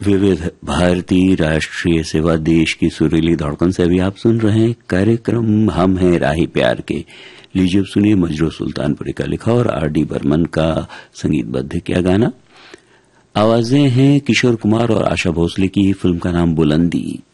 विविध भारती राष्ट्रीय सेवा देश की सुरीली धड़कन से अभी आप सुन रहे हैं कार्यक्रम हम हैं राही प्यार के। लीजिए सुनिए मजरू सुल्तानपुरी का लिखा और आर.डी. बर्मन का संगीतबद्ध किया गाना। आवाजें हैं किशोर कुमार और आशा भोसले की। फिल्म का नाम बुलंदी।